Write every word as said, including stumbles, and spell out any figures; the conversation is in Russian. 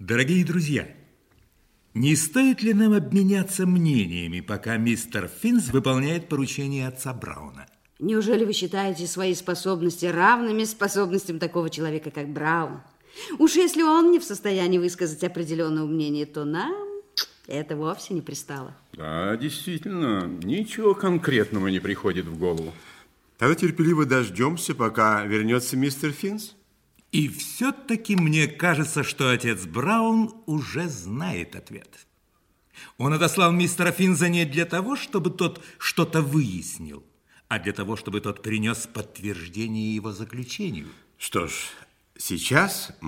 Дорогие друзья, не стоит ли нам обменяться мнениями, пока мистер Финс выполняет поручение отца Брауна? Неужели вы считаете свои способности равными способностям такого человека, как Браун? Уж если он не в состоянии высказать определенного мнения, то нам это вовсе не пристало. Да, действительно, ничего конкретного не приходит в голову. Тогда терпеливо дождемся, пока вернется мистер Финс. И все-таки мне кажется, что отец Браун уже знает ответ. Он отослал мистера Финза не для того, чтобы тот что-то выяснил, а для того, чтобы тот принес подтверждение его заключению. Что ж, сейчас